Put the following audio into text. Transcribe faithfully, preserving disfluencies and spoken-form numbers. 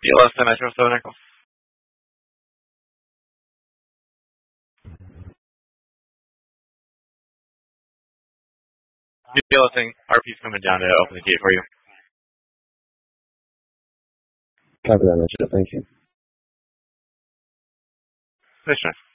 The last time I trust the nickel. The other thing, R P's coming down to open the gate for you. Copy that, Mitchell. Thank you. Nice.